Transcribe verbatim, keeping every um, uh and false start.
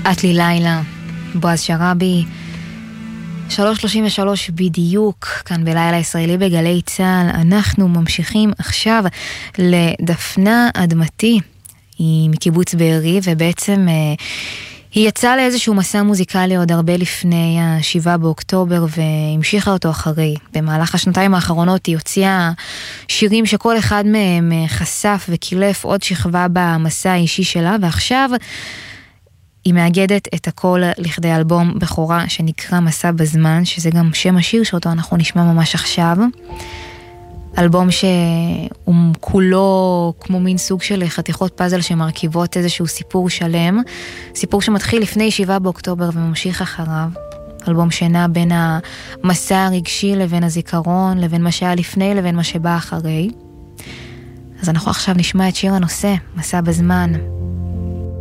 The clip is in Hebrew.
את לי לילה, בועז שרבי, שלוש שלושים ושלוש בדיוק, כאן בלילה ישראלי בגלי צהל. אנחנו ממשיכים עכשיו לדפנה אדמתי, היא מקיבוץ בארי, ובעצם היא יצאה לאיזשהו מסע מוזיקלי עוד הרבה לפני השבעה באוקטובר, והמשיכה אותו אחרי. במהלך השנתיים האחרונות היא הוציאה שירים שכל אחד מהם חשף וקילף עוד שכבה במסע האישי שלה, ועכשיו היא מאגדת את הכל לכדי אלבום בכורה שנקרא מסע בזמן, שזה גם שם השיר שאותו אנחנו נשמע ממש עכשיו. אלבום שהוא כולו כמו מין סוג של חתיכות פאזל שמרכיבות איזשהו סיפור שלם, סיפור שמתחיל לפני שבעה באוקטובר וממשיך אחריו. אלבום שנע בין המסע הרגשי לבין הזיכרון, לבין מה שהיה לפני לבין מה שבא אחרי. אז אנחנו עכשיו נשמע את שיר הנושא, מסע בזמן.